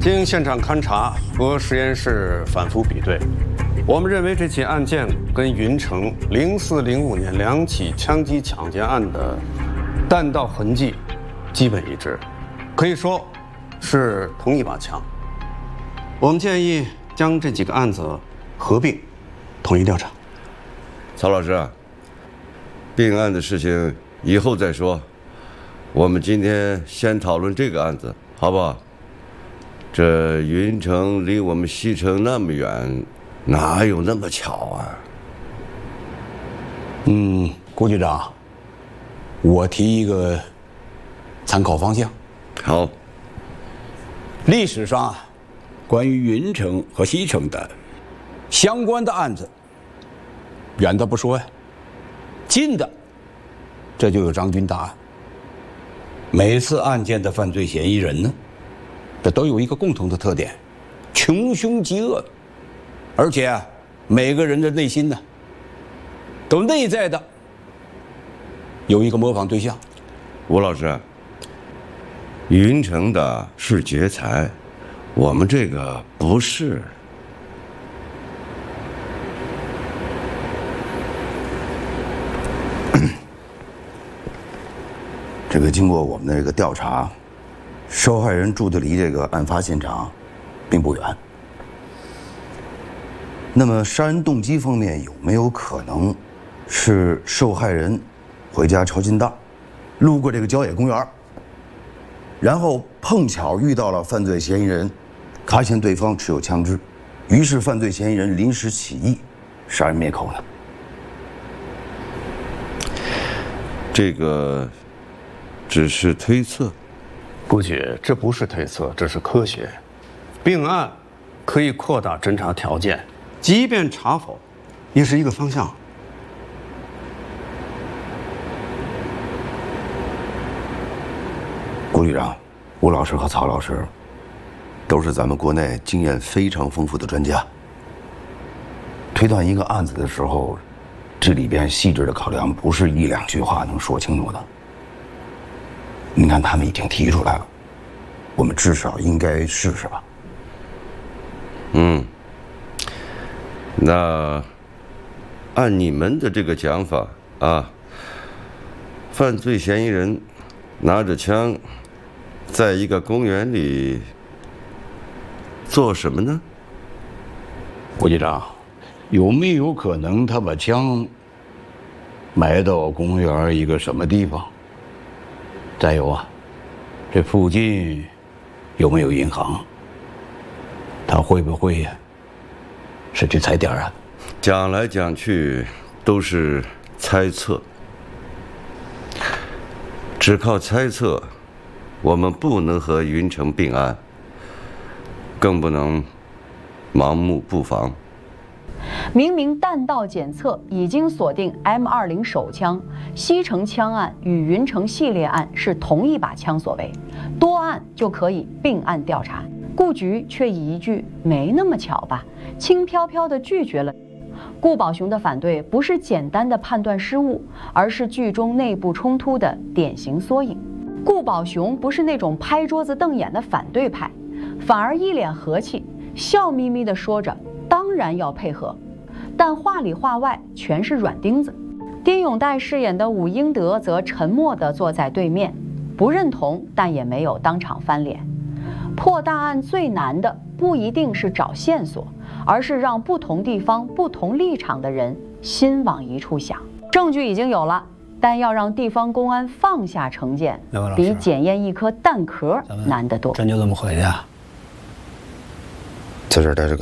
经现场勘查和实验室反复比对，我们认为这起案件跟云城04、05年2起枪击抢劫案的弹道痕迹基本一致，可以说是同一把枪。我们建议将这几个案子合并，统一调查。 曹老师，并案的事情以后再说，我们今天先讨论这个案子，好不好？这云城离我们西城那么远，哪有那么巧啊？ 郭局长，我提一个参考方向。 好。 历史上啊，关于云城和西城的相关的案子，远的不说呀，近的这就有张军大案。每次案件的犯罪嫌疑人呢，这都有一个共同的特点：穷凶极恶，而且啊，每个人的内心呢，都内在的有一个模仿对象。 吴老师，云城的是劫财，我们这个不是。 这个经过我们的这个调查，受害人住的离这个案发现场并不远。那么杀人动机方面有没有可能是受害人回家抄近道，路过这个郊野公园，然后碰巧遇到了犯罪嫌疑人，发现对方持有枪支，于是犯罪嫌疑人临时起意杀人灭口呢？ 这个只是推测。 估计这不是推测，这是科学。并案可以扩大侦查条件，即便查否，也是一个方向。 郭局长、吴老师和曹老师都是咱们国内经验非常丰富的专家。推断一个案子的时候，这里边细致的考量不是一两句话能说清楚的。你看他们已经提出来了，我们至少应该试试吧。 那按你们的这个讲法啊，犯罪嫌疑人拿着枪，在一个公园里做什么呢？ 郭局长，有没有可能他把枪埋到公园一个什么地方？再有啊，这附近有没有银行？他会不会呀，是去踩点啊？ 讲来讲去都是猜测，只靠猜测，我们不能和云城并案，更不能盲目布防。 明明弹道检测已经锁定 M20手枪，西城枪案与云城系列案是同一把枪所为，多案就可以并案调查。顾局却以一句“没那么巧吧”，轻飘飘地拒绝了。顾宝雄的反对不是简单的判断失误，而是剧中内部冲突的典型缩影。顾宝雄不是那种拍桌子瞪眼的反对派，反而一脸和气，笑眯眯地说着当然要配合，但话里话外全是软钉子。丁永岱饰演的武英德则沉默地坐在对面，不认同，但也没有当场翻脸。破大案最难的不一定是找线索，而是让不同地方、不同立场的人心往一处想。证据已经有了，但要让地方公安放下成见，比检验一颗蛋壳难得多。 真就这么回去啊？ 在这儿待着。